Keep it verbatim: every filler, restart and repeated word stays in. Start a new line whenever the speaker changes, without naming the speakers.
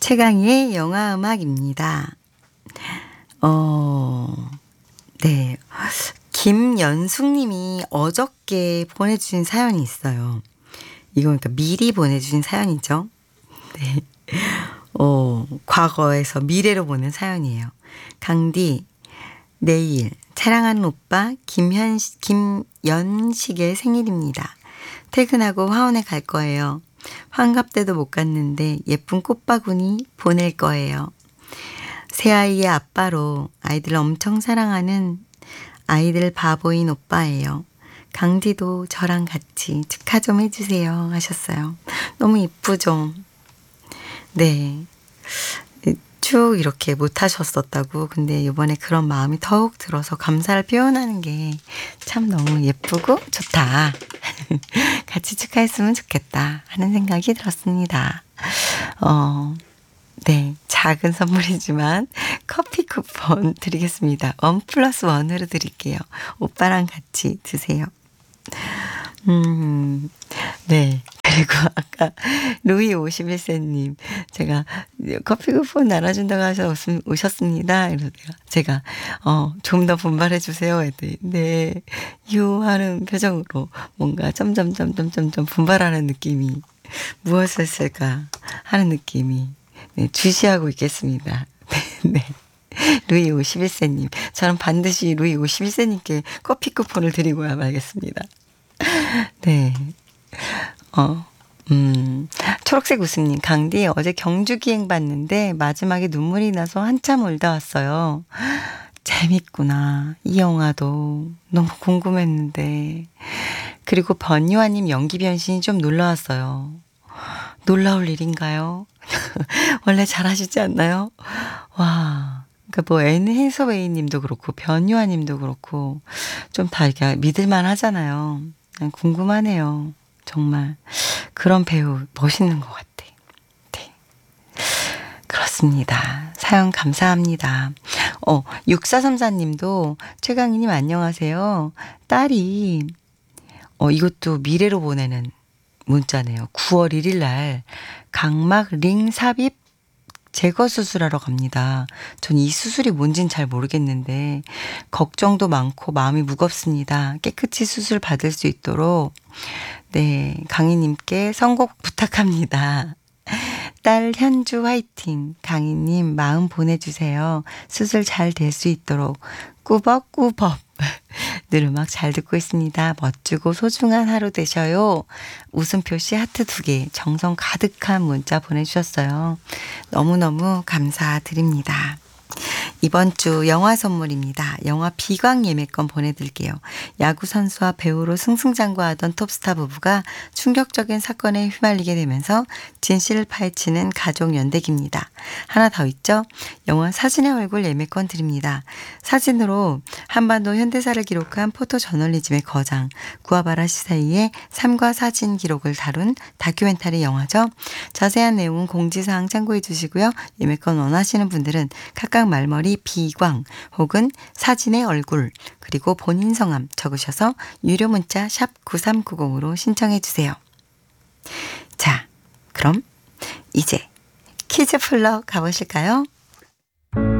최강희의 영화 음악입니다. 어, 네. 김연숙 님이 어저께 보내주신 사연이 있어요. 이거 그러니까 미리 보내주신 사연이죠. 네. 어, 과거에서 미래로 보낸 사연이에요. 강디, 내일 사랑하는 오빠 김현, 김연식의 생일입니다. 퇴근하고 화원에 갈 거예요. 환갑 때도 못 갔는데 예쁜 꽃바구니 보낼 거예요. 새아이의 아빠로 아이들 엄청 사랑하는 아이들 바보인 오빠예요. 강디도 저랑 같이 축하 좀 해주세요 하셨어요. 너무 이쁘죠? 네. 쭉 이렇게 못하셨었다고. 근데 이번에 그런 마음이 더욱 들어서 감사를 표현하는 게 참 너무 예쁘고 좋다. 같이 축하했으면 좋겠다 하는 생각이 들었습니다. 어, 네. 작은 선물이지만 커피 쿠폰 드리겠습니다. 원 플러스 원으로 드릴게요. 오빠랑 같이 드세요. 음, 네. 그리고 아까 루이 오십일 세님 제가 커피 쿠폰 나눠준다고 하셔서 오셨습니다. 이러세요. 제가 어, 좀 더 분발해 주세요. 했더니 네. 유 하는 표정으로 뭔가 점점점점점점 분발하는 느낌이 무엇을 했을까 하는 느낌이 네, 주시하고 있겠습니다. 네. 루이 오십일 세님 저는 반드시 루이 오십일 세님께 커피 쿠폰을 드리고야 말겠습니다. 네. 어, 음, 초록색 웃음님, 강디 어제 경주 기행 봤는데 마지막에 눈물이 나서 한참 울다 왔어요. 재밌구나. 이 영화도 너무 궁금했는데. 그리고 번유아님 연기 변신이 좀 놀라웠어요. 놀라울 일인가요? 원래 잘하시지 않나요? 와. 그러니까 뭐 앤 해서웨이 님도 그렇고 변유아 님도 그렇고 좀 다 이렇게 믿을만 하잖아요. 궁금하네요. 정말 그런 배우 멋있는 것 같아. 네. 그렇습니다. 사연 감사합니다. 어, 육사삼사 님도 최강희님 안녕하세요. 딸이 어, 이것도 미래로 보내는 문자네요. 구월 일일 날 각막 링 삽입 제거 수술하러 갑니다. 전 이 수술이 뭔진 잘 모르겠는데 걱정도 많고 마음이 무겁습니다. 깨끗이 수술 받을 수 있도록 네, 강희님께 선곡 부탁합니다. 딸 현주 화이팅. 강희님 마음 보내주세요. 수술 잘 될 수 있도록 꾸벅꾸벅 늘 음악 잘 듣고 있습니다. 멋지고 소중한 하루 되셔요. 웃음 표시 하트 두 개 정성 가득한 문자 보내주셨어요. 너무너무 감사드립니다. 이번 주 영화 선물입니다. 영화 비광 예매권 보내드릴게요. 야구선수와 배우로 승승장구하던 톱스타 부부가 충격적인 사건에 휘말리게 되면서 진실을 파헤치는 가족 연대기입니다. 하나 더 있죠? 영화 사진의 얼굴 예매권 드립니다. 사진으로 한반도 현대사를 기록한 포토저널리즘의 거장 구하바라 시사이의 삶과 사진 기록을 다룬 다큐멘터리 영화죠. 자세한 내용은 공지사항 참고해 주시고요. 예매권 원하시는 분들은 각각 말머리 비광 혹은 사진의 얼굴 그리고 본인 성함 적으셔서 유료 문자 샵 구삼구공으로 신청해 주세요. 자, 그럼 이제 퀴즈 풀러 가보실까요?